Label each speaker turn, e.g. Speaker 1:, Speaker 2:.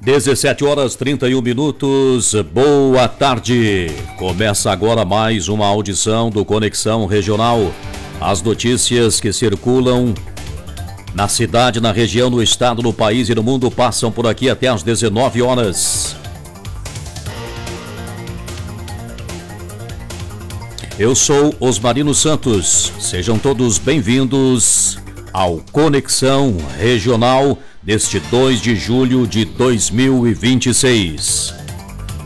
Speaker 1: 17h31. Boa tarde. Começa agora mais uma audição do Conexão Regional. As notícias que circulam na cidade, na região, no estado, no país e no mundo passam por aqui até às 19h. Eu sou Osmarino Santos. Sejam todos bem-vindos ao Conexão Regional deste 2 de julho de 2026.